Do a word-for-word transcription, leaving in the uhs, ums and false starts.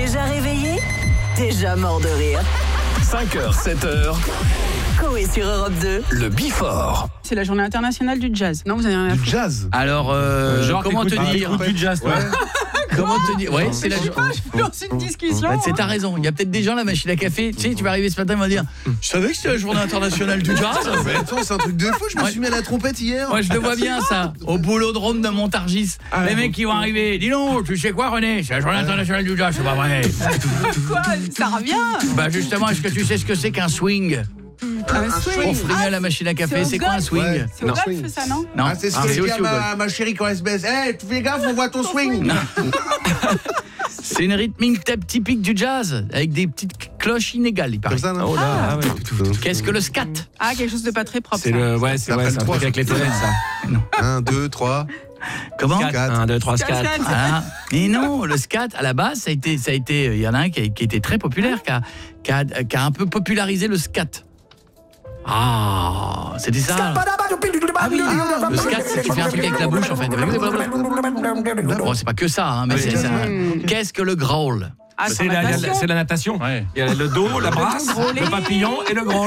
Déjà réveillé, déjà mort de rire. cinq heures, sept heures. Coé sur Europe deux. Le Before. C'est la journée internationale du jazz. Non, vous avez rien à Du foutre. jazz. Alors, euh, Genre, comment te t'écoutes- dire t'écoutes du jazz, toi. Comment te dire Ouais, c'est Je la sais pas, je suis dans une discussion. Bah, c'est hein. t'as raison. Il y a peut-être des gens à la machine à café. Tu sais, tu vas arriver ce matin, ils vont dire je savais que c'était la journée internationale du jazz. Mais attends, c'est un truc de fou, je me Ouais. suis mis à la trompette hier. Moi, je le vois bien, ça. Au boulodrome de Montargis. Les mecs qui vont arriver. Dis donc, tu sais quoi, René? C'est la journée internationale du jazz, c'est pas vrai. Quoi? Ça revient. Bah, justement, est-ce que tu sais ce que c'est qu'un swing? Un Pour swing. frimer à la machine à café, c'est c'est au quoi un golf. swing? Ouais. C'est au Non. golf, ça, non? Non, Ah, c'est ce Ah, que c'est je dis aussi à au golf. ma, ma chérie quand elle se baisse. Hé, tu fais gaffe, on voit ton swing. Non. C'est une rythmique tape typique du jazz, avec des petites cloches inégales, il paraît. Comme ça, non Oh là, ah ouais. Qu'est-ce que le scat? Ah, quelque chose de pas très propre. C'est ça. le, ouais, c'est Ça ouais, fait c'est un trois, truc avec les fenêtres, ça. un, deux, trois. Comment? Quatre. un, deux, trois, quatre. Cascade. Ah, mais non, le scat, à la base, ça a été, ça a été, il y en a un qui a, qui a été très populaire, qui a, qui, a, qui a un peu popularisé le scat. Ah, c'était ça. Ah oui, le scat, c'est tu fais un truc avec la bouche, en fait. Bon, c'est pas que ça, hein, mais c'est ça. Qu'est-ce que le growl? Ah, C'est la, la- c'est la natation. Ouais. Il y a le dos, la brasse, grôler. le papillon et le gros.